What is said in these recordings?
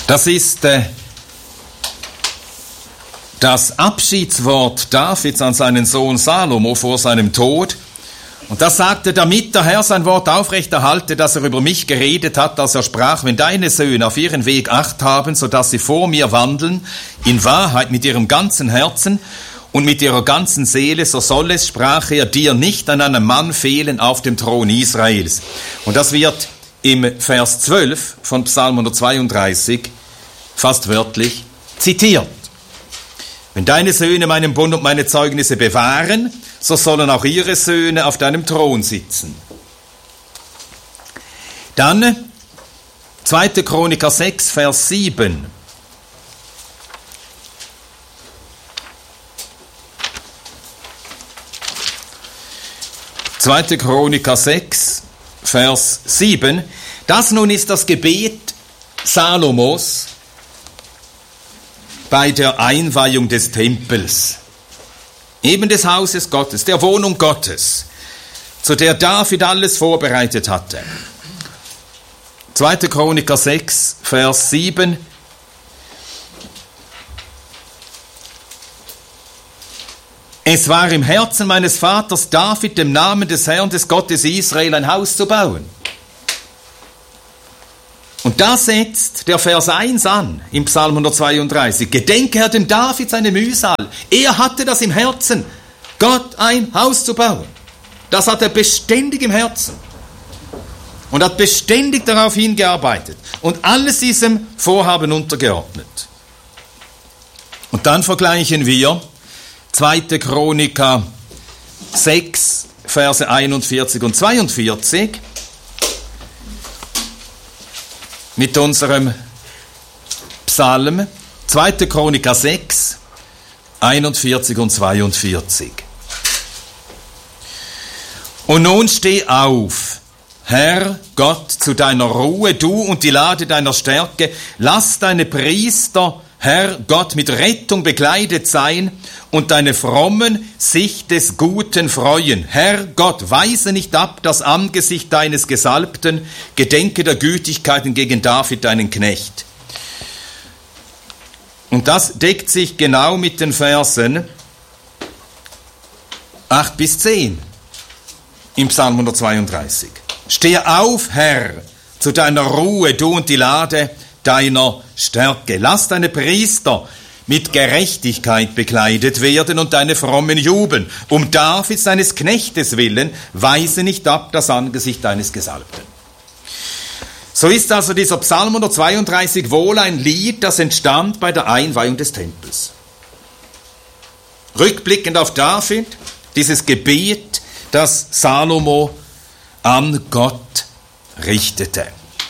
Das ist das Abschiedswort Davids an seinen Sohn Salomo vor seinem Tod. Und das sagte, damit der Herr sein Wort aufrechterhalte, das er über mich geredet hat, als er sprach, wenn deine Söhne auf ihren Weg Acht haben, so dass sie vor mir wandeln, in Wahrheit mit ihrem ganzen Herzen und mit ihrer ganzen Seele, so soll es, sprach er, dir nicht an einem Mann fehlen auf dem Thron Israels. Und das wird im Vers 12 von Psalm 132 fast wörtlich zitiert. Wenn deine Söhne meinen Bund und meine Zeugnisse bewahren, so sollen auch ihre Söhne auf deinem Thron sitzen. Dann 2. Chroniker 6, Vers 7. Zweite Chroniker 6, Vers 7. Das nun ist das Gebet Salomos bei der Einweihung des Tempels, eben des Hauses Gottes, der Wohnung Gottes, zu der David alles vorbereitet hatte. 2. Chroniker 6, Vers 7. Es war im Herzen meines Vaters David, dem Namen des Herrn, des Gottes Israel, ein Haus zu bauen. Und da setzt der Vers 1 an, im Psalm 132. Gedenke Herr dem David seine Mühsal. Er hatte das im Herzen, Gott ein Haus zu bauen. Das hat er beständig im Herzen. Und hat beständig darauf hingearbeitet. Und alles diesem Vorhaben untergeordnet. Und dann vergleichen wir 2. Chroniker 6, Verse 41 und 42 mit unserem Psalm. 2. Chroniker 6, 41 und 42. Und nun steh auf, Herr Gott, zu deiner Ruhe, du und die Lade deiner Stärke. Lass deine Priester, Herr Gott, mit Rettung bekleidet sein und deine Frommen sich des Guten freuen. Herr Gott, weise nicht ab das Angesicht deines Gesalbten, gedenke der Gütigkeiten gegen David, deinen Knecht. Und das deckt sich genau mit den Versen 8 bis 10 im Psalm 132. Steh auf, Herr, zu deiner Ruhe, du und die Lade deiner Stärke. Lass deine Priester mit Gerechtigkeit bekleidet werden und deine Frommen jubeln. Um Davids, deines Knechtes willen, weise nicht ab das Angesicht deines Gesalbten. So ist also dieser Psalm 132 wohl ein Lied, das entstand bei der Einweihung des Tempels. Rückblickend auf David, dieses Gebet, das Salomo an Gott richtete.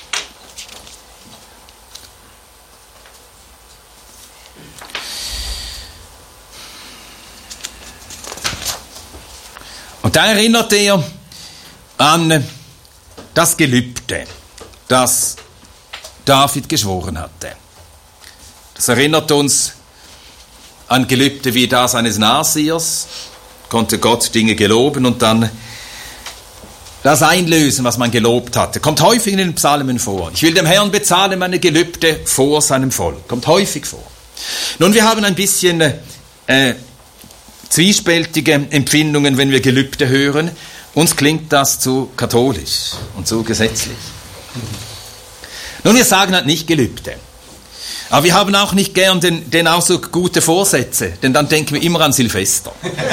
Und da erinnert er an das Gelübde, das David geschworen hatte. Das erinnert uns an Gelübde wie das eines Nasirs, konnte Gott Dinge geloben und dann das einlösen, was man gelobt hatte. Kommt häufig in den Psalmen vor. Ich will dem Herrn bezahlen meine Gelübde vor seinem Volk. Kommt häufig vor. Nun, wir haben ein bisschen zwiespältige Empfindungen, wenn wir Gelübde hören. Uns klingt das zu katholisch und zu gesetzlich. Nun, wir sagen halt nicht Gelübde. Aber wir haben auch nicht gern den Ausdruck gute Vorsätze, denn dann denken wir immer an Silvester.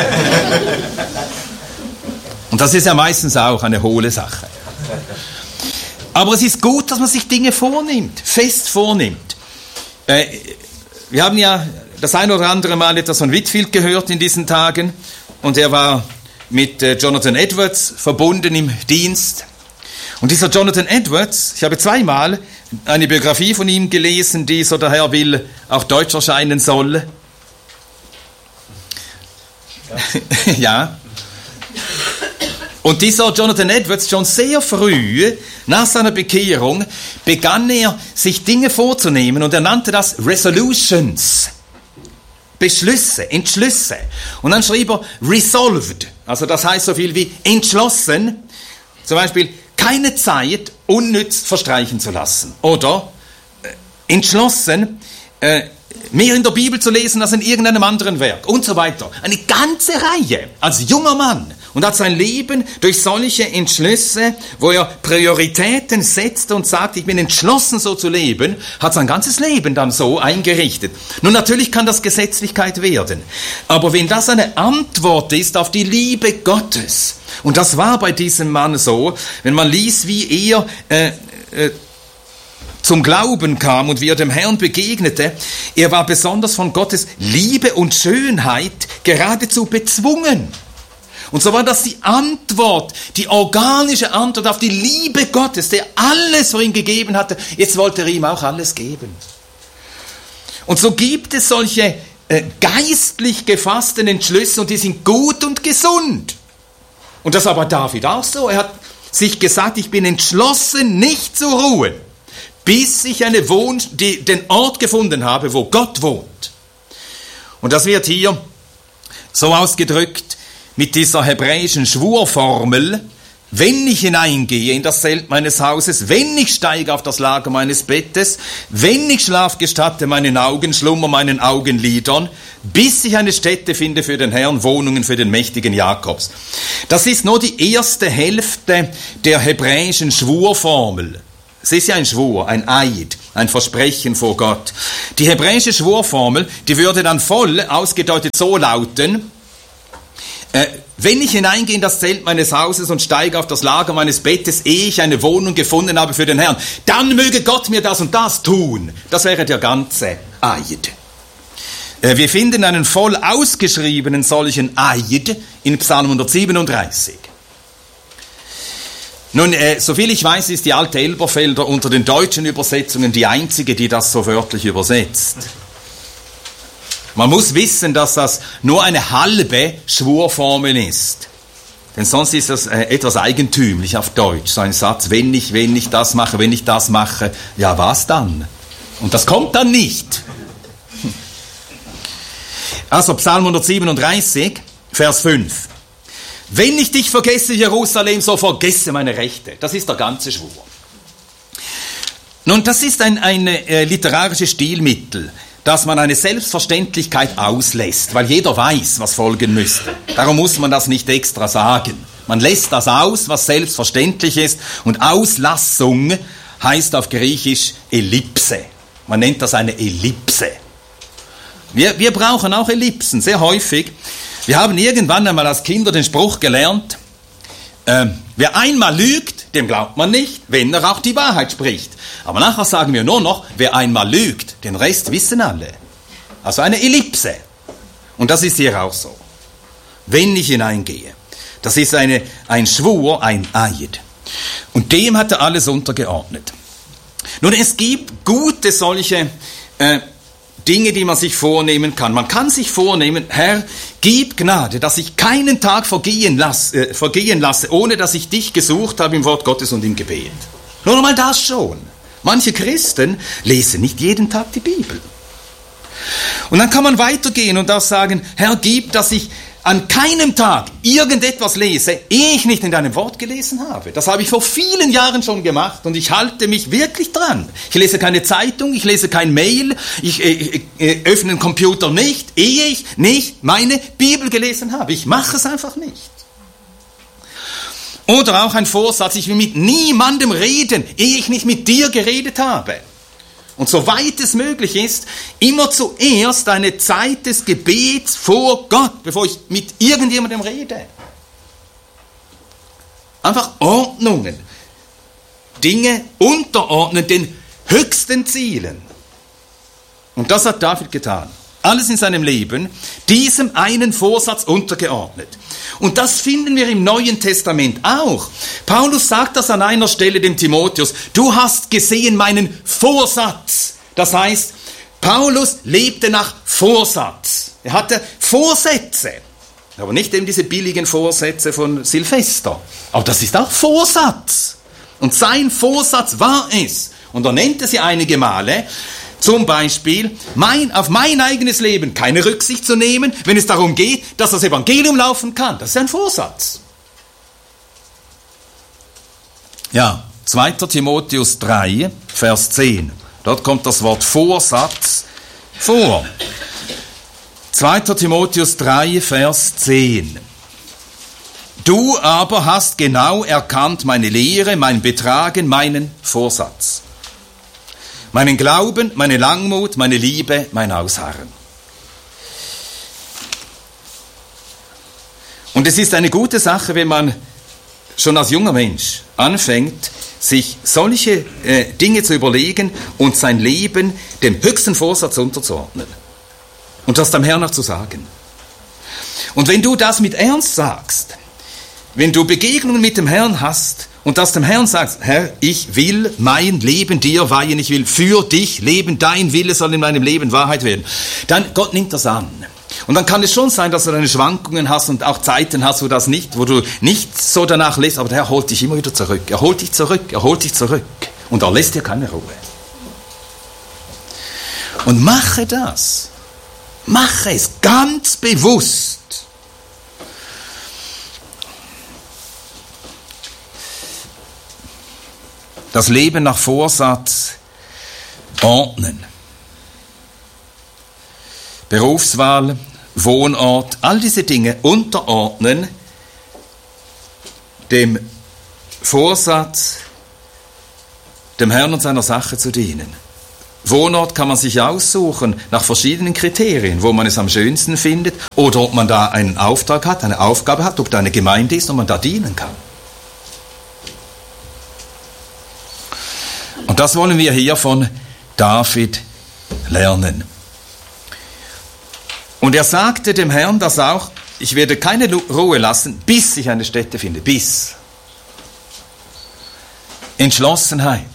Und das ist ja meistens auch eine hohle Sache. Aber es ist gut, dass man sich Dinge vornimmt, fest vornimmt. Wir haben ja das ein oder andere Mal etwas von Whitefield gehört in diesen Tagen. Und er war mit Jonathan Edwards verbunden im Dienst. Und dieser Jonathan Edwards, ich habe zweimal eine Biografie von ihm gelesen, die, so der Herr will, auch deutsch erscheinen soll. Ja. Und dieser Jonathan Edwards, schon sehr früh nach seiner Bekehrung, begann er, sich Dinge vorzunehmen und er nannte das Resolutions. Beschlüsse, Entschlüsse. Und dann schrieb er resolved, also das heißt so viel wie entschlossen, zum Beispiel keine Zeit unnütz verstreichen zu lassen. Oder entschlossen, mehr in der Bibel zu lesen als in irgendeinem anderen Werk und so weiter. Eine ganze Reihe als junger Mann und hat sein Leben durch solche Entschlüsse, wo er Prioritäten setzt und sagt, ich bin entschlossen so zu leben, hat sein ganzes Leben dann so eingerichtet. Nun natürlich kann das Gesetzlichkeit werden, aber wenn das eine Antwort ist auf die Liebe Gottes, und das war bei diesem Mann so, wenn man liest, wie er zum Glauben kam und wie er dem Herrn begegnete, er war besonders von Gottes Liebe und Schönheit geradezu bezwungen. Und so war das die Antwort, die organische Antwort auf die Liebe Gottes, der alles für ihn gegeben hatte. Jetzt wollte er ihm auch alles geben. Und so gibt es solche geistlich gefassten Entschlüsse und die sind gut und gesund. Und das war bei David auch so. Er hat sich gesagt, ich bin entschlossen, nicht zu ruhen, bis ich den Ort gefunden habe, wo Gott wohnt. Und das wird hier so ausgedrückt mit dieser hebräischen Schwurformel: Wenn ich hineingehe in das Zelt meines Hauses, wenn ich steige auf das Lager meines Bettes, wenn ich Schlaf gestatte meinen Augen, Schlummer meinen Augenlidern, bis ich eine Stätte finde für den Herrn, Wohnungen für den mächtigen Jakobs. Das ist nur die erste Hälfte der hebräischen Schwurformel. Es ist ja ein Schwur, ein Eid, ein Versprechen vor Gott. Die hebräische Schwurformel, die würde dann voll ausgedeutet so lauten: Wenn ich hineingehe in das Zelt meines Hauses und steige auf das Lager meines Bettes, ehe ich eine Wohnung gefunden habe für den Herrn, dann möge Gott mir das und das tun. Das wäre der ganze Eid. Wir finden einen voll ausgeschriebenen solchen Eid in Psalm 137. Nun, soviel ich weiß, ist die alte Elberfelder unter den deutschen Übersetzungen die einzige, die das so wörtlich übersetzt. Man muss wissen, dass das nur eine halbe Schwurformel ist. Denn sonst ist das etwas eigentümlich auf Deutsch. So ein Satz: wenn ich das mache, ja was dann? Und das kommt dann nicht. Also Psalm 137, Vers 5. Wenn ich dich vergesse, Jerusalem, so vergesse meine Rechte. Das ist der ganze Schwur. Nun, das ist ein literarisches Stilmittel, dass man eine Selbstverständlichkeit auslässt, weil jeder weiß, was folgen müsste. Darum muss man das nicht extra sagen. Man lässt das aus, was selbstverständlich ist, und Auslassung heißt auf Griechisch Ellipse. Man nennt das eine Ellipse. Wir brauchen auch Ellipsen, sehr häufig. Wir haben irgendwann einmal als Kinder den Spruch gelernt: Wer einmal lügt, dem glaubt man nicht, wenn er auch die Wahrheit spricht. Aber nachher sagen wir nur noch: Wer einmal lügt, den Rest wissen alle. Also eine Ellipse. Und das ist hier auch so. Wenn ich hineingehe. Das ist ein Schwur, ein Eid. Und dem hat er alles untergeordnet. Nun, es gibt gute solche Dinge, die man sich vornehmen kann. Man kann sich vornehmen: Herr, gib Gnade, dass ich keinen Tag vergehen lasse, ohne dass ich dich gesucht habe im Wort Gottes und im Gebet. Nur einmal das schon. Manche Christen lesen nicht jeden Tag die Bibel. Und dann kann man weitergehen und auch sagen: Herr, gib, dass ich an keinem Tag irgendetwas lese, ehe ich nicht in deinem Wort gelesen habe. Das habe ich vor vielen Jahren schon gemacht und ich halte mich wirklich dran. Ich lese keine Zeitung, ich lese kein Mail, ich öffne den Computer nicht, ehe ich nicht meine Bibel gelesen habe. Ich mache es einfach nicht. Oder auch ein Vorsatz: Ich will mit niemandem reden, ehe ich nicht mit dir geredet habe. Und soweit es möglich ist, immer zuerst eine Zeit des Gebets vor Gott, bevor ich mit irgendjemandem rede. Einfach Ordnungen. Dinge unterordnen den höchsten Zielen. Und das hat David getan. Alles in seinem Leben, diesem einen Vorsatz untergeordnet. Und das finden wir im Neuen Testament auch. Paulus sagt das an einer Stelle dem Timotheus: Du hast gesehen meinen Vorsatz. Das heißt, Paulus lebte nach Vorsatz. Er hatte Vorsätze. Aber nicht eben diese billigen Vorsätze von Silvester. Aber das ist auch Vorsatz. Und sein Vorsatz war es. Und er nannte sie einige Male. Zum Beispiel, auf mein eigenes Leben keine Rücksicht zu nehmen, wenn es darum geht, dass das Evangelium laufen kann. Das ist ein Vorsatz. Ja, 2. Timotheus 3, Vers 10. Dort kommt das Wort Vorsatz vor. 2. Timotheus 3, Vers 10. Du aber hast genau erkannt meine Lehre, mein Betragen, meinen Vorsatz, meinen Glauben, meine Langmut, meine Liebe, mein Ausharren. Und es ist eine gute Sache, wenn man schon als junger Mensch anfängt, sich solche Dinge zu überlegen und sein Leben dem höchsten Vorsatz unterzuordnen. Und das dem Herrn noch zu sagen. Und wenn du das mit Ernst sagst, wenn du Begegnungen mit dem Herrn hast und das dem Herrn sagst, Herr, ich will mein Leben dir weihen, ich will für dich leben, dein Wille soll in meinem Leben Wahrheit werden, dann Gott nimmt das an. Und dann kann es schon sein, dass du deine Schwankungen hast und auch Zeiten hast, wo du nicht so danach lässt, aber der Herr holt dich immer wieder zurück. Er holt dich zurück, er holt dich zurück. Und er lässt dir keine Ruhe. Und mache das. Mache es ganz bewusst. Das Leben nach Vorsatz ordnen. Berufswahl, Wohnort, all diese Dinge unterordnen dem Vorsatz, dem Herrn und seiner Sache zu dienen. Wohnort kann man sich aussuchen nach verschiedenen Kriterien, wo man es am schönsten findet oder ob man da einen Auftrag hat, eine Aufgabe hat, ob da eine Gemeinde ist und man da dienen kann. Und das wollen wir hier von David lernen. Und er sagte dem Herrn das auch, ich werde keine Ruhe lassen, bis ich eine Stätte finde, bis. Entschlossenheit.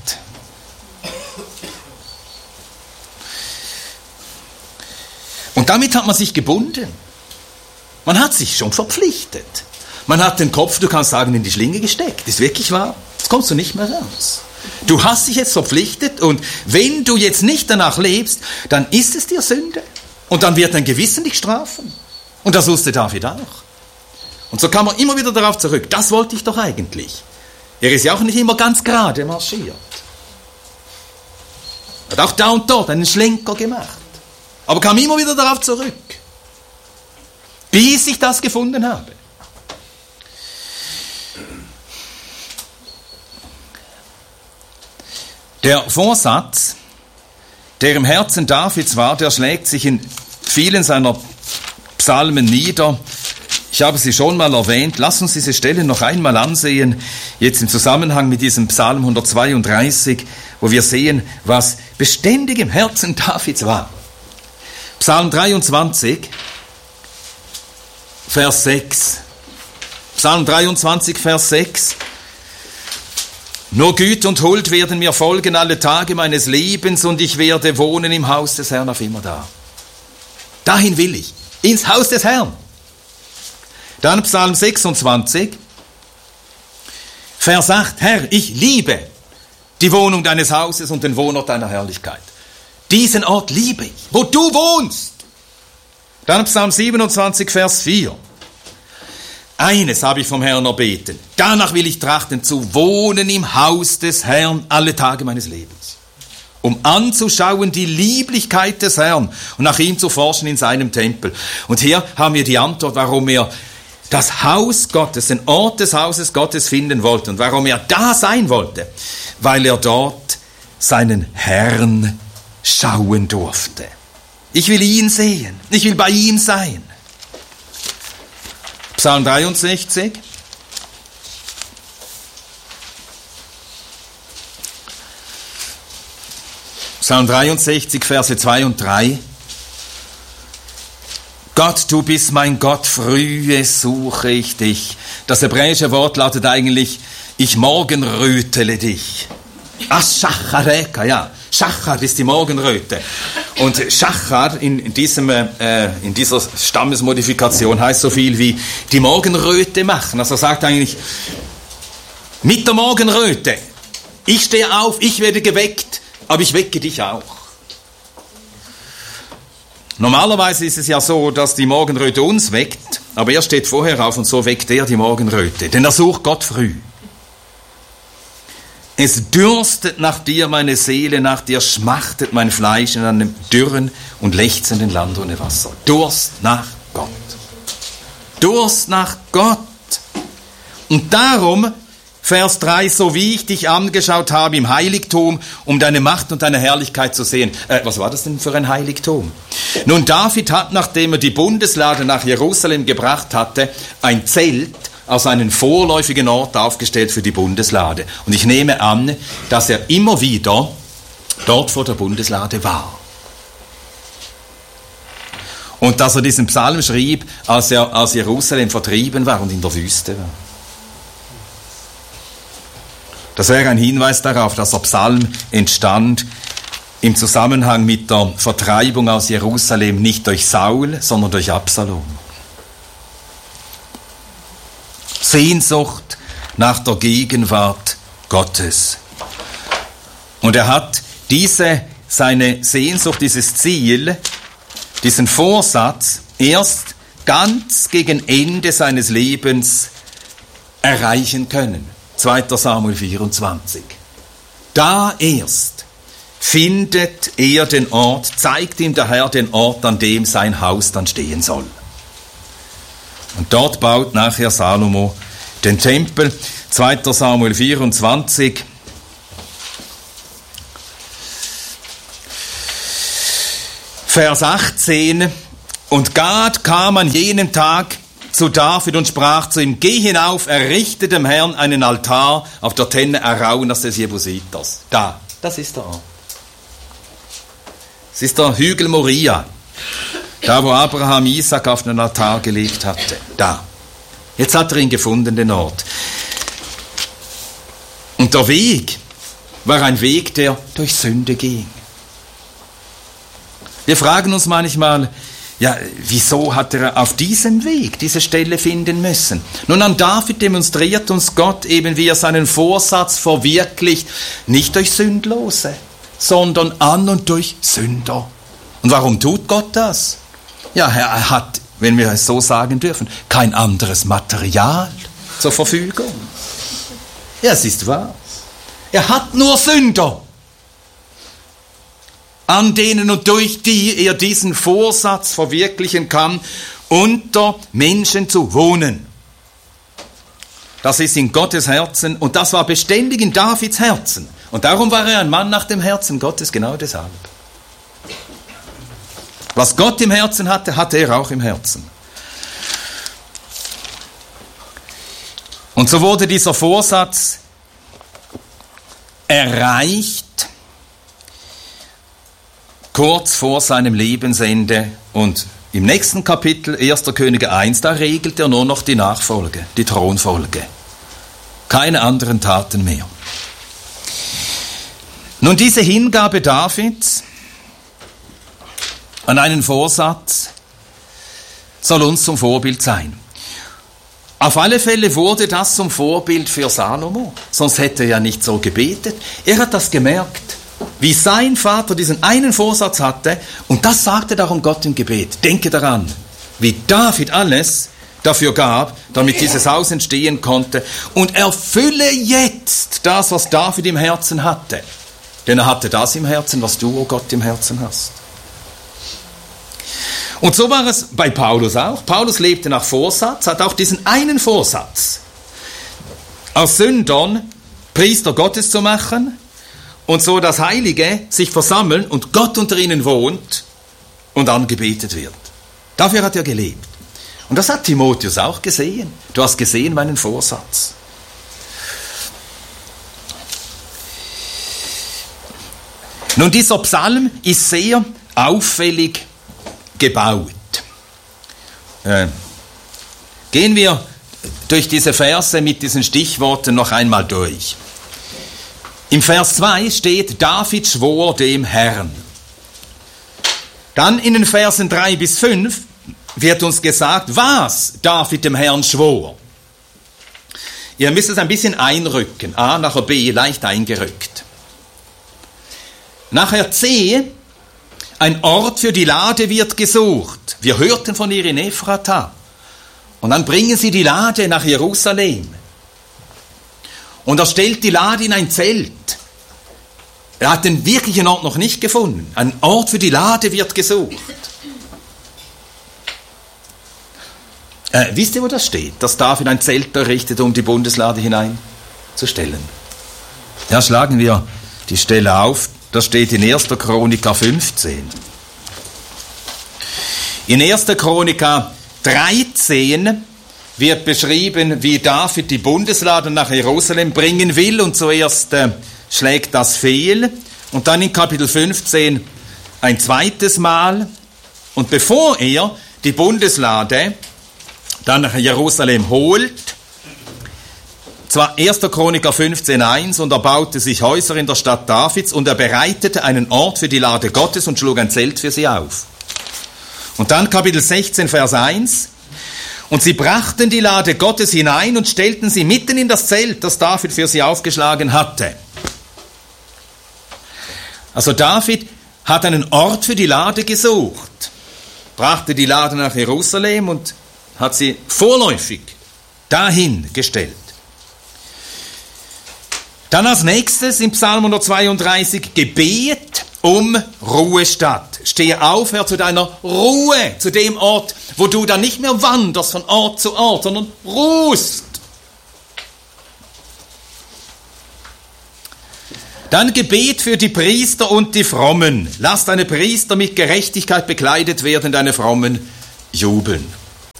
Und damit hat man sich gebunden. Man hat sich schon verpflichtet. Man hat den Kopf, du kannst sagen, in die Schlinge gesteckt. Ist wirklich wahr. Jetzt kommst du nicht mehr raus. Du hast dich jetzt verpflichtet und wenn du jetzt nicht danach lebst, dann ist es dir Sünde. Und dann wird dein Gewissen dich strafen. Und das wusste David auch. Und so kam er immer wieder darauf zurück. Das wollte ich doch eigentlich. Er ist ja auch nicht immer ganz gerade marschiert. Er hat auch da und dort einen Schlenker gemacht. Aber kam immer wieder darauf zurück. Bis ich das gefunden habe. Der Vorsatz, der im Herzen Davids war, der schlägt sich in vielen seiner Psalmen nieder. Ich habe sie schon mal erwähnt. Lass uns diese Stelle noch einmal ansehen, jetzt im Zusammenhang mit diesem Psalm 132, wo wir sehen, was beständig im Herzen Davids war. Psalm 23, Vers 6. Psalm 23, Vers 6. Nur Güte und Huld werden mir folgen alle Tage meines Lebens und ich werde wohnen im Haus des Herrn auf immer da. Dahin will ich, ins Haus des Herrn. Dann Psalm 26, Vers 8. Herr, ich liebe die Wohnung deines Hauses und den Wohnort deiner Herrlichkeit. Diesen Ort liebe ich, wo du wohnst. Dann Psalm 27, Vers 4. Eines habe ich vom Herrn erbeten. Danach will ich trachten, zu wohnen im Haus des Herrn alle Tage meines Lebens. Um anzuschauen die Lieblichkeit des Herrn und nach ihm zu forschen in seinem Tempel. Und hier haben wir die Antwort, warum er das Haus Gottes, den Ort des Hauses Gottes finden wollte und warum er da sein wollte. Weil er dort seinen Herrn schauen durfte. Ich will ihn sehen. Ich will bei ihm sein. Psalm 63. Psalm 63, Verse 2 und 3. Gott, du bist mein Gott, frühe suche ich dich. Das hebräische Wort lautet eigentlich, ich morgenrötele dich. Aschachareka, ja. Schachar ist die Morgenröte. Und Schachar in dieser Stammesmodifikation heißt so viel wie die Morgenröte machen. Also er sagt eigentlich, mit der Morgenröte, ich stehe auf, ich werde geweckt, aber ich wecke dich auch. Normalerweise ist es ja so, dass die Morgenröte uns weckt, aber er steht vorher auf und so weckt er die Morgenröte, denn er sucht Gott früh. Es dürstet nach dir meine Seele, nach dir schmachtet mein Fleisch in einem dürren und lechzenden Land ohne Wasser. Durst nach Gott. Durst nach Gott. Und darum, Vers 3, so wie ich dich angeschaut habe im Heiligtum, um deine Macht und deine Herrlichkeit zu sehen. Was war das denn für ein Heiligtum? Nun, David hat, nachdem er die Bundeslade nach Jerusalem gebracht hatte, ein Zelt aus einem vorläufigen Ort aufgestellt für die Bundeslade. Und ich nehme an, dass er immer wieder dort vor der Bundeslade war. Und dass er diesen Psalm schrieb, als er aus Jerusalem vertrieben war und in der Wüste war. Das wäre ein Hinweis darauf, dass der Psalm entstand im Zusammenhang mit der Vertreibung aus Jerusalem nicht durch Saul, sondern durch Absalom. Sehnsucht nach der Gegenwart Gottes. Und er hat seine Sehnsucht, dieses Ziel, diesen Vorsatz erst ganz gegen Ende seines Lebens erreichen können. 2. Samuel 24. Da erst findet er den Ort, zeigt ihm der Herr den Ort, an dem sein Haus dann stehen soll. Und dort baut nachher Salomo den Tempel. 2. Samuel 24. Vers 18. Und Gad kam an jenem Tag zu David und sprach zu ihm, geh hinauf, errichte dem Herrn einen Altar auf der Tenne Araunas des Jebusiters. Da, das ist der Ort. Es ist der Hügel Moria, da wo Abraham Isaac auf den Altar gelegt hatte. Da. Jetzt hat er ihn gefunden, den Ort. Und der Weg war ein Weg, der durch Sünde ging. Wir fragen uns manchmal, ja, wieso hat er auf diesem Weg diese Stelle finden müssen? Nun, an David demonstriert uns Gott eben, wie er seinen Vorsatz verwirklicht, nicht durch Sündlose, sondern an und durch Sünder. Und warum tut Gott das? Ja, er hat, wenn wir es so sagen dürfen, kein anderes Material zur Verfügung. Ja, es ist wahr. Er hat nur Sünder, an denen und durch die er diesen Vorsatz verwirklichen kann, unter Menschen zu wohnen. Das ist in Gottes Herzen und das war beständig in Davids Herzen. Und darum war er ein Mann nach dem Herzen Gottes, genau deshalb. Was Gott im Herzen hatte, hatte er auch im Herzen. Und so wurde dieser Vorsatz erreicht, kurz vor seinem Lebensende, und im nächsten Kapitel, 1. Könige 1, da regelt er nur noch die Nachfolge, die Thronfolge. Keine anderen Taten mehr. Nun, diese Hingabe Davids an einen Vorsatz soll uns zum Vorbild sein. Auf alle Fälle wurde das zum Vorbild für Salomo, sonst hätte er ja nicht so gebetet. Er hat das gemerkt, wie sein Vater diesen einen Vorsatz hatte, und das sagte darum Gott im Gebet. Denke daran, wie David alles dafür gab, damit dieses Haus entstehen konnte, und erfülle jetzt das, was David im Herzen hatte. Denn er hatte das im Herzen, was du, oh Gott, im Herzen hast. Und so war es bei Paulus auch. Paulus lebte nach Vorsatz, hat auch diesen einen Vorsatz, aus Sündern Priester Gottes zu machen, und so das Heilige sich versammeln und Gott unter ihnen wohnt und angebetet wird. Dafür hat er gelebt. Und das hat Timotheus auch gesehen. Du hast gesehen meinen Vorsatz. Nun, dieser Psalm ist sehr auffällig gebaut. Gehen wir durch diese Verse mit diesen Stichworten noch einmal durch. Im Vers 2 steht, David schwor dem Herrn. Dann in den Versen 3 bis 5 wird uns gesagt, was David dem Herrn schwor. Ihr müsst es ein bisschen einrücken. A, nachher B, leicht eingerückt. Nachher C, ein Ort für die Lade wird gesucht. Wir hörten von ihr in Ephrata. Und dann bringen sie die Lade nach Jerusalem. Und er stellt die Lade in ein Zelt. Er hat den wirklichen Ort noch nicht gefunden. Ein Ort für die Lade wird gesucht. Wisst ihr, wo das steht? Dass David ein Zelt errichtet, um die Bundeslade hineinzustellen. Ja, schlagen wir die Stelle auf. Das steht in 1. Chronika 15. In 1. Chronika 13 wird beschrieben, wie David die Bundeslade nach Jerusalem bringen will. Und zuerst schlägt das fehl. Und dann in Kapitel 15 ein zweites Mal. Und bevor er die Bundeslade dann nach Jerusalem holt, zwar 1. Chroniker 15,1, und er baute sich Häuser in der Stadt Davids und er bereitete einen Ort für die Lade Gottes und schlug ein Zelt für sie auf. Und dann Kapitel 16, Vers 1, und sie brachten die Lade Gottes hinein und stellten sie mitten in das Zelt, das David für sie aufgeschlagen hatte. Also David hat einen Ort für die Lade gesucht, brachte die Lade nach Jerusalem und hat sie vorläufig dahin gestellt. Dann als nächstes im Psalm 132 Gebet um Ruhestatt. Stehe auf, Herr, zu deiner Ruhe, zu dem Ort, wo du dann nicht mehr wanderst von Ort zu Ort, sondern ruhst. Dann Gebet für die Priester und die Frommen. Lass deine Priester mit Gerechtigkeit bekleidet werden, deine Frommen jubeln.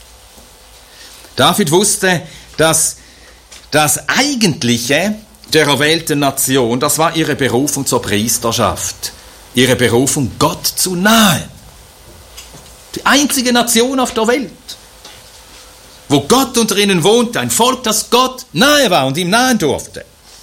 David wusste, dass das Eigentliche der erwählten Nation, das war ihre Berufung zur Priesterschaft, ihre Berufung Gott zu nahe. Die einzige Nation auf der Welt, wo Gott unter ihnen wohnte, ein Volk, das Gott nahe war und ihm nahen durfte.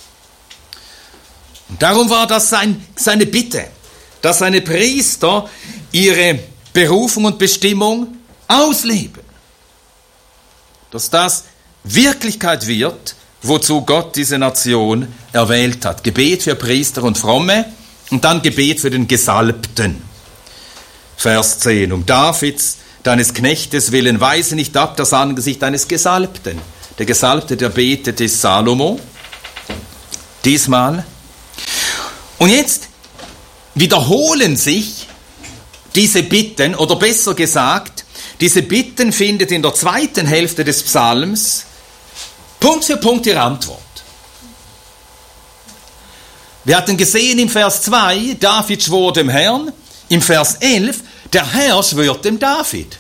Und darum war das seine Bitte, dass seine Priester ihre Berufung und Bestimmung ausleben. Dass das Wirklichkeit wird, wozu Gott diese Nation erwählt hat. Gebet für Priester und Fromme und dann Gebet für den Gesalbten. Vers 10. Um Davids, deines Knechtes willen, weise nicht ab das Angesicht deines Gesalbten. Der Gesalbte, der betet, ist Salomo. Diesmal. Und jetzt wiederholen sich diese Bitten, oder besser gesagt, diese Bitten findet in der zweiten Hälfte des Psalms Punkt für Punkt ihre Antwort. Wir hatten gesehen im Vers 2, David schwor dem Herrn. Im Vers 11, der Herr schwört dem David.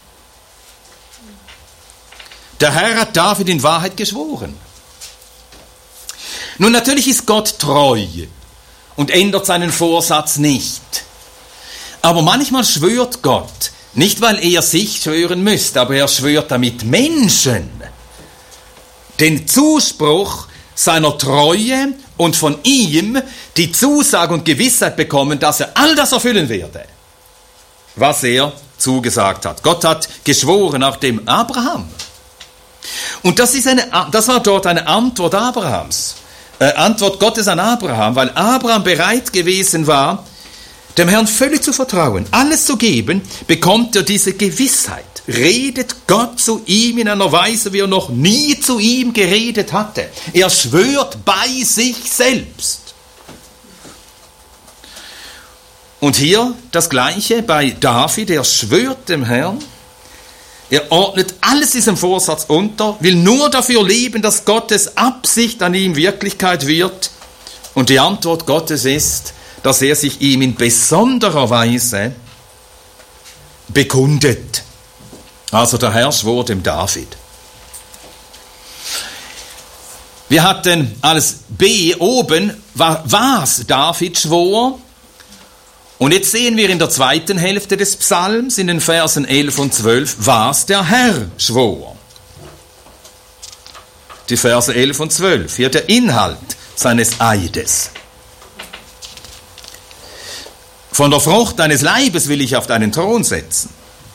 Der Herr hat David in Wahrheit geschworen. Nun, natürlich ist Gott treu und ändert seinen Vorsatz nicht. Aber manchmal schwört Gott, nicht weil er sich schwören müsste, aber er schwört damit Menschen den Zuspruch seiner Treue und von ihm die Zusage und Gewissheit bekommen, dass er all das erfüllen werde, was er zugesagt hat. Gott hat geschworen auch dem Abraham. Und das war dort eine Antwort Abrahams, Antwort Gottes an Abraham, weil Abraham bereit gewesen war, dem Herrn völlig zu vertrauen, alles zu geben, bekommt er diese Gewissheit. Redet Gott zu ihm in einer Weise, wie er noch nie zu ihm geredet hatte. Er schwört bei sich selbst. Und hier das Gleiche bei David, er schwört dem Herrn, er ordnet alles diesem Vorsatz unter, will nur dafür leben, dass Gottes Absicht an ihm Wirklichkeit wird. Und die Antwort Gottes ist, dass er sich ihm in besonderer Weise bekundet. Also der Herr schwor dem David. Wir hatten als B oben, was David schwor. Und jetzt sehen wir in der zweiten Hälfte des Psalms, in den Versen 11 und 12, was der Herr schwor. Die Verse 11 und 12, hier der Inhalt seines Eides. Von der Frucht deines Leibes will ich auf deinen Thron setzen.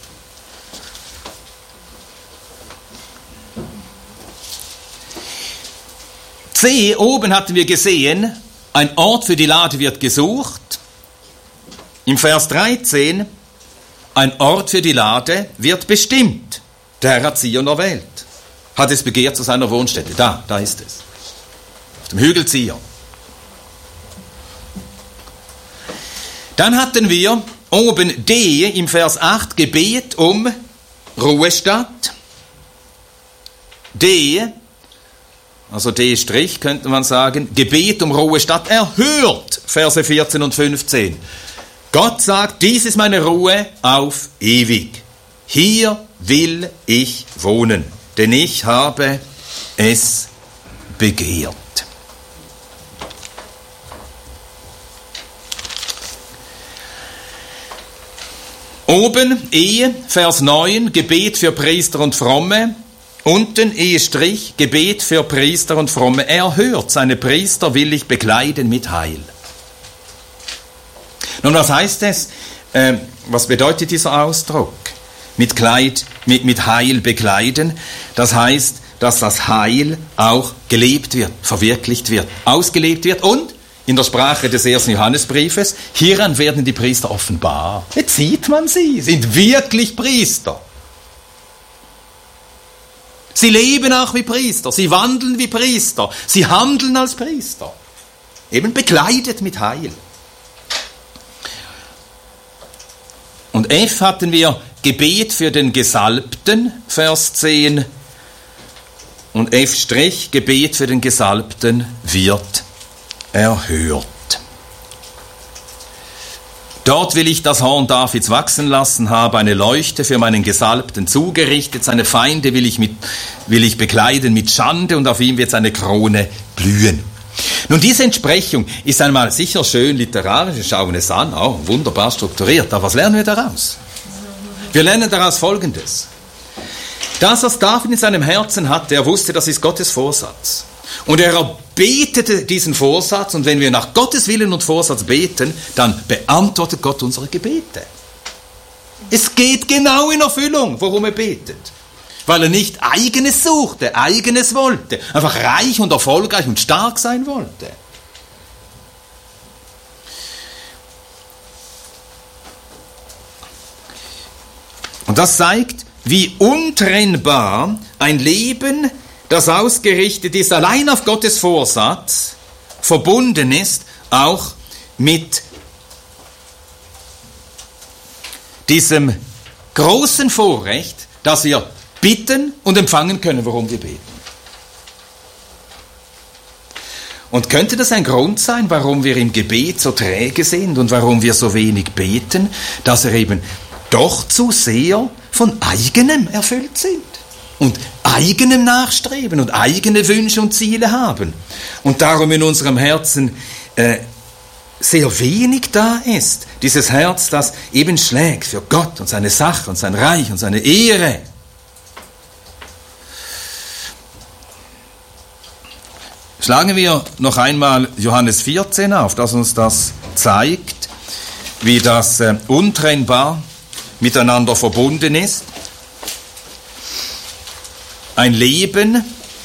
C, oben hatten wir gesehen, ein Ort für die Lade wird gesucht. Im Vers 13, ein Ort für die Lade wird bestimmt. Der Herr hat Zion erwählt, hat es begehrt zu seiner Wohnstätte. Da ist es. auf dem Hügel Zion. Dann hatten wir oben D im Vers 8, Gebet um Ruhestatt. D, also D' könnte man sagen, Gebet um Ruhestatt erhört, Verse 14 und 15. Gott sagt, dies ist meine Ruhe auf ewig. Hier will ich wohnen, denn ich habe es begehrt. Oben Ehe, Vers 9, Gebet für Priester und Fromme. Unten Ehestrich, Gebet für Priester und Fromme. Er hört, seine Priester will ich bekleiden mit Heil. Nun, was heißt es? Was bedeutet dieser Ausdruck? Mit Heil bekleiden. Das heißt, dass das Heil auch gelebt wird, verwirklicht wird, ausgelebt wird und in der Sprache des 1. Johannesbriefes, hieran werden die Priester offenbar. Jetzt sieht man sie, sind wirklich Priester. Sie leben auch wie Priester, sie wandeln wie Priester, sie handeln als Priester. Eben bekleidet mit Heil. Und F hatten wir Gebet für den Gesalbten, Vers 10. Und F', Gebet für den Gesalbten wird erhört. Dort will ich das Horn Davids wachsen lassen, habe eine Leuchte für meinen Gesalbten zugerichtet, seine Feinde will ich bekleiden mit Schande und auf ihm wird seine Krone blühen. Nun, diese Entsprechung ist einmal sicher schön literarisch, wir schauen es an, auch wunderbar strukturiert, aber was lernen wir daraus? Wir lernen daraus Folgendes. Das, was David in seinem Herzen hatte, er wusste, das ist Gottes Vorsatz. Und er betete diesen Vorsatz, und wenn wir nach Gottes Willen und Vorsatz beten, dann beantwortet Gott unsere Gebete. Es geht genau in Erfüllung, worum er betet. Weil er nicht Eigenes suchte, Eigenes wollte, einfach reich und erfolgreich und stark sein wollte. Und das zeigt, wie untrennbar ein Leben, das ausgerichtet ist, allein auf Gottes Vorsatz, verbunden ist, auch mit diesem großen Vorrecht, dass wir bitten und empfangen können, worum wir beten. Und könnte das ein Grund sein, warum wir im Gebet so träge sind und warum wir so wenig beten, dass wir eben doch zu sehr von eigenem erfüllt sind und eigenem nachstreben und eigene Wünsche und Ziele haben und darum in unserem Herzen sehr wenig da ist, dieses Herz, das eben schlägt für Gott und seine Sache und sein Reich und seine Ehre. Schlagen wir noch einmal Johannes 14 auf, das uns das zeigt, wie das untrennbar miteinander verbunden ist. Ein Leben,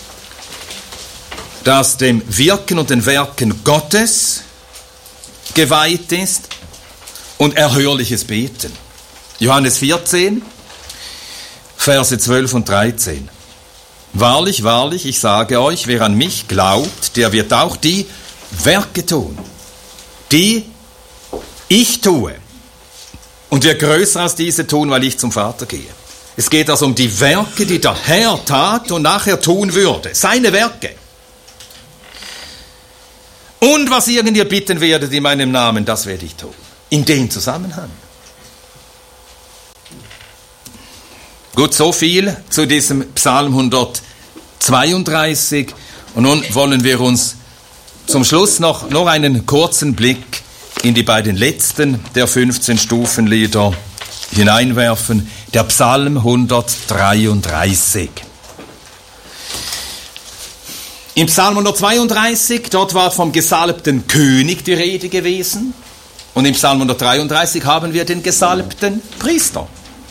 das dem Wirken und den Werken Gottes geweiht ist und erhörliches Beten. Johannes 14, Verse 12 und 13. Wahrlich, wahrlich, ich sage euch, wer an mich glaubt, der wird auch die Werke tun, die ich tue. Und wird größer als diese tun, weil ich zum Vater gehe. Es geht also um die Werke, die der Herr tat und nachher tun würde. Seine Werke. Und was ihr bitten werdet in meinem Namen, das werde ich tun. In dem Zusammenhang. Gut, so viel zu diesem Psalm 132. Und nun wollen wir uns zum Schluss noch einen kurzen Blick in die beiden letzten der 15 Stufenlieder hineinwerfen. Der Psalm 133. Im Psalm 132, dort war vom gesalbten König die Rede gewesen. Und im Psalm 133 haben wir den gesalbten Priester.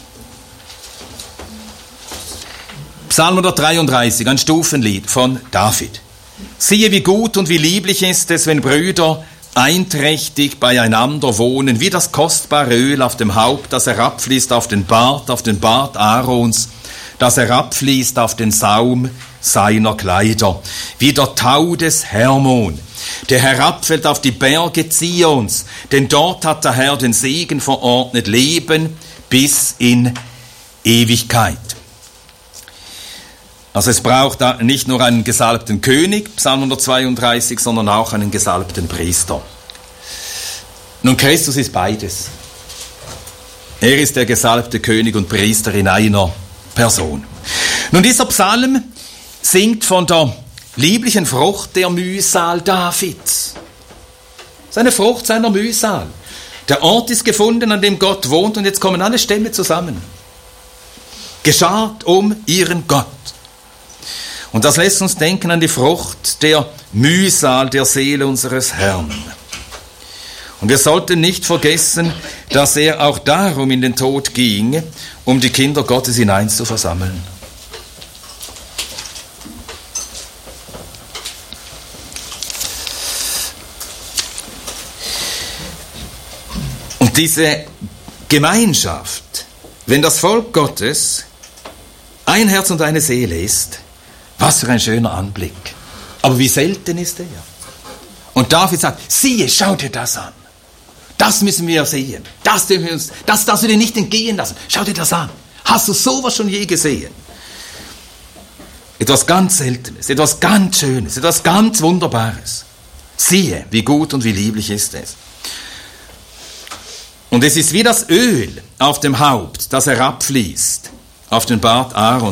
Psalm 133, ein Stufenlied von David. Siehe, wie gut und wie lieblich ist es, wenn Brüder einträchtig beieinander wohnen, wie das kostbare Öl auf dem Haupt, das herabfließt auf den Bart Aarons, das herabfließt auf den Saum seiner Kleider, wie der Tau des Hermon, der herabfällt auf die Berge Zions, denn dort hat der Herr den Segen verordnet, Leben bis in Ewigkeit. Also es braucht da nicht nur einen gesalbten König, Psalm 132, sondern auch einen gesalbten Priester. Nun, Christus ist beides. Er ist der gesalbte König und Priester in einer Person. Nun, dieser Psalm singt von der lieblichen Frucht der Mühsal Davids. Seine Frucht seiner Mühsal. Der Ort ist gefunden, an dem Gott wohnt, und jetzt kommen alle Stämme zusammen. Geschart um ihren Gott. Und das lässt uns denken an die Frucht der Mühsal der Seele unseres Herrn. Und wir sollten nicht vergessen, dass er auch darum in den Tod ging, um die Kinder Gottes hinein zu versammeln. Und diese Gemeinschaft, wenn das Volk Gottes ein Herz und eine Seele ist, was für ein schöner Anblick. Aber wie selten ist er? Und David sagt, siehe, schau dir das an. Das müssen wir sehen. Das darfst du dir nicht entgehen lassen. Schau dir das an. Hast du sowas schon je gesehen? Etwas ganz Seltenes, etwas ganz Schönes, etwas ganz Wunderbares. Siehe, wie gut und wie lieblich ist es. Und es ist wie das Öl auf dem Haupt, das herabfließt auf den Bart Aarons.